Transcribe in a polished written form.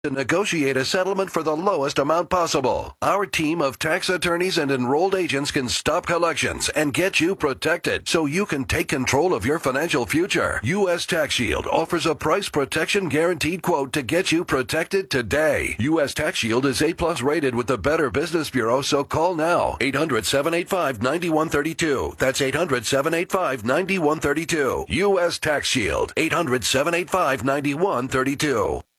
to negotiate a settlement for the lowest amount possible. Our team of tax attorneys and enrolled agents can stop collections and get you protected so you can take control of your financial future. U.S. Tax Shield offers a price protection guaranteed quote to get you protected today. U.S. Tax Shield is A+ rated with the Better Business Bureau, so call now. 800-785-9132. That's 800-785-9132. U.S. Tax Shield. 800-785-9132.